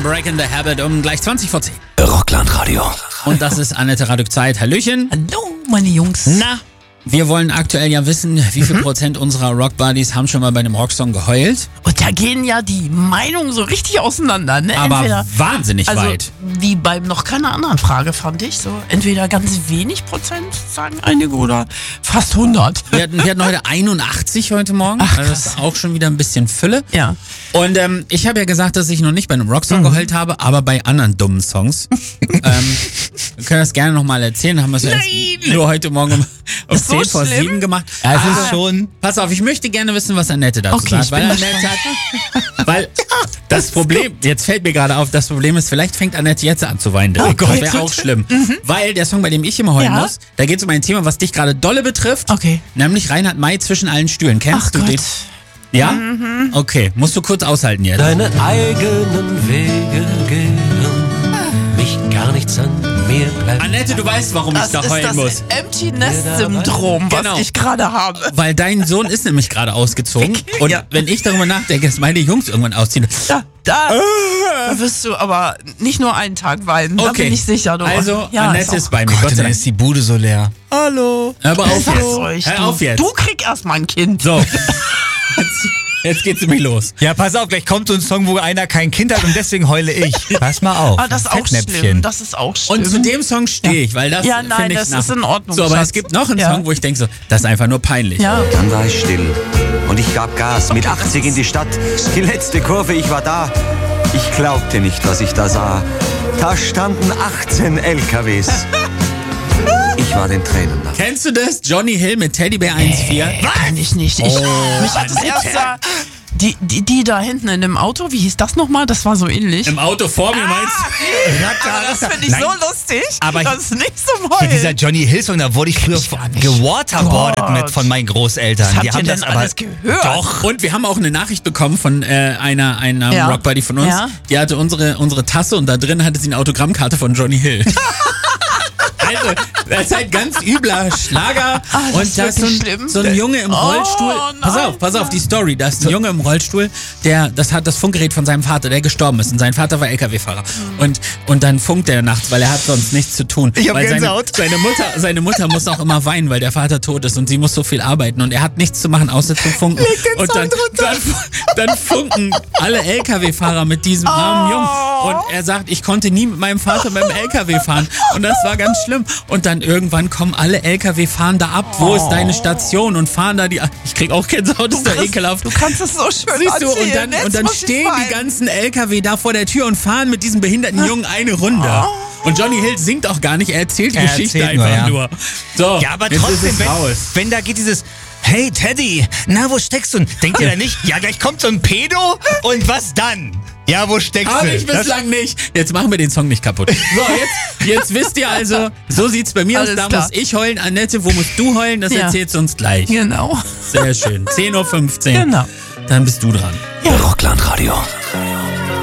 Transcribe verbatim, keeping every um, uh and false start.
Breaking the Habit um gleich zwanzig vor zehn. Rockland-Radio. Und das ist Annette Raduk-Zeit. Hallöchen. Hallo, meine Jungs. Na, wir wollen aktuell ja wissen, wie viel Prozent unserer Rock-Buddies haben schon mal bei einem Rocksong geheult. Und da gehen ja die Meinungen so richtig auseinander, ne? Aber entweder, wahnsinnig also, weit. Wie bei noch keiner anderen Frage, fand ich. So entweder ganz wenig Prozent, sagen einige, oder fast hundert. Wir hatten, wir hatten heute einundachtzig heute Morgen. Ach, also das ist auch schon wieder ein bisschen Fülle. Ja. Und ähm, ich habe ja gesagt, dass ich noch nicht bei einem Rocksong mhm. geheult habe, aber bei anderen dummen Songs. ähm, wir können das gerne nochmal erzählen. Haben wir es ja erst nur heute Morgen um, um so zehn vor sieben gemacht. Ja, es aber ist schon... Pass auf, ich möchte gerne wissen, was Annette dazu Okay, sagt. ich Weil bin Annette hat, weil das Problem, jetzt fällt mir gerade auf, das Problem ist, vielleicht fängt Annette jetzt an zu weinen. Oh Das Gott. wäre auch schlimm. Mhm. Weil der Song, bei dem ich immer heulen Ja. muss, da geht es um ein Thema, was dich gerade dolle betrifft. Okay. Nämlich Reinhard May zwischen allen Stühlen. Kennst Ach du Gott. den? Ja? Mhm. Okay, musst du kurz aushalten jetzt. Deine eigenen Wege gehen, mich gar nichts an mir bleibt. Annette, du weißt, warum Das ich da ist heulen das muss. Empty Nest-Syndrom, was Genau. ich gerade habe. Weil dein Sohn ist nämlich gerade ausgezogen. Und Ja. wenn ich darüber nachdenke, dass meine Jungs irgendwann ausziehen. Da, da, da wirst du aber nicht nur einen Tag weinen, da Okay. bin ich sicher. Du. Also, ja, Annette ist ist bei mir. Gott sei dann Dank. ist die Bude so leer. Hallo. Hör aber auch, auf Sag's jetzt. euch, Hör du, auf jetzt. du krieg erst mal ein Kind. So. Jetzt, jetzt geht's nämlich los. Ja, pass auf, gleich kommt so ein Song, wo einer kein Kind hat und deswegen heule ich. Pass mal auf. Ah, das ist auch schlimm. Das ist auch schlimm. Und zu dem Song stehe ich, weil das Ja, nein, finde ich das nach- ist in Ordnung, So, aber Schatz. es gibt noch einen Ja. Song, wo ich denke so, das ist einfach nur peinlich. Ja. Dann war ich still und ich gab Gas mit achtzig in die Stadt. Die letzte Kurve, ich war da. Ich glaubte nicht, was ich da sah. Da standen achtzehn L K Ws. Ich war den Tränen nah. Kennst du das? Johnny Hill mit Teddybär eins vier? Kann ich nicht. Ich, mich hat das erst da, die, die, die da hinten in dem Auto, wie hieß das nochmal? Das war so ähnlich. Im Auto vor mir meinst Aber das finde ich Nein. so lustig. Aber das ist nicht zum Hier, dieser Heulen. Johnny Hill Song, da wurde ich früher ich gar nicht. gewaterboardet Gott. mit von meinen Großeltern. Was habt Die ihr haben denn das aber alles gehört? Doch. Und wir haben auch eine Nachricht bekommen von äh, einer, einer Ja. Rockbuddy von uns. Ja. Die hatte unsere, unsere Tasse und da drin hatte sie eine Autogrammkarte von Johnny Hill. Also, das ist halt ganz übler Schlager. Ah, das und ist da ist so wirklich ein, schlimm. so ein Junge im Oh, Rollstuhl. Pass nein, auf, pass auf, die Story. Da ist ein Junge im Rollstuhl, der, das hat das Funkgerät von seinem Vater, der gestorben ist. Und sein Vater war L K W-Fahrer. Und, und dann funkt er nachts, weil er hat sonst nichts zu tun. Ich hab weil seine, Gänsehaut. seine Mutter, seine Mutter muss auch immer weinen, weil der Vater tot ist und sie muss so viel arbeiten. Und er hat nichts zu machen, außer zu funken. Und dann, dann, dann funken alle L K W-Fahrer mit diesem armen Jungen. Und er sagt, ich konnte nie mit meinem Vater beim L K W fahren. Und das war ganz schlimm. Und dann irgendwann kommen alle L K W, fahren da ab. Wo ist deine Station? Und fahren da die... Ich krieg auch Gänsehaut, das ist doch ekelhaft. Du kannst es so schön Siehst du, und erzählen. dann, Jetzt und dann muss ich stehen die weinen. ganzen L K W da vor der Tür und fahren mit diesem behinderten Jungen eine Runde. Und Johnny Hill singt auch gar nicht, er erzählt die Er Geschichte erzählt nur, einfach ja. nur. So, Ja, aber jetzt trotzdem, ist es wenn, raus. wenn da geht dieses Hey Teddy, na wo steckst du? Denkt ihr da nicht? Ja, gleich kommt so ein Pedo und was dann? Ja, wo steckst Hab du? ich Das- bislang nicht. Jetzt machen wir den Song nicht kaputt. So, jetzt, jetzt wisst ihr also, so sieht's bei mir aus. Alles Da klar. muss ich heulen. Annette, wo musst du heulen? Das Ja. erzählst du uns gleich. Genau. Sehr schön. zehn Uhr fünfzehn. Genau. Dann bist du dran. Rockland Radio.